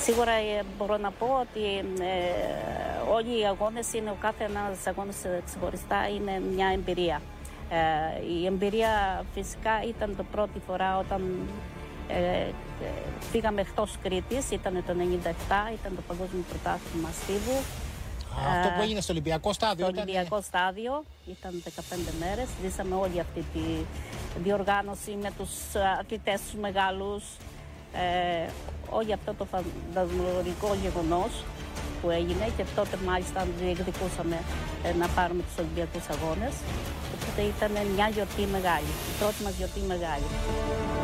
Σίγουρα μπορώ να πω ότι όλοι οι αγώνες είναι, ο κάθε ένας αγώνας ξεχωριστά είναι μια εμπειρία. Η εμπειρία φυσικά ήταν το πρώτη φορά όταν φύγαμε εκτός Κρήτης, ήταν το 1997, ήταν το Παγκόσμιο Πρωτάθλημα Στίβου. Αυτό που έγινε στο Ολυμπιακό στάδιο. Στο Ολυμπιακό στάδιο, ήταν 15 μέρες, ζήσαμε όλη αυτή τη διοργάνωση με τους αθλητές τους μεγάλους, όλο αυτό το φαντασμαγορικό γεγονός που έγινε και τότε μάλιστα διεκδικούσαμε να πάρουμε τους Ολυμπιακούς Αγώνες. Οπότε ήταν μια γιορτή μεγάλη, η πρώτη μας γιορτή μεγάλη.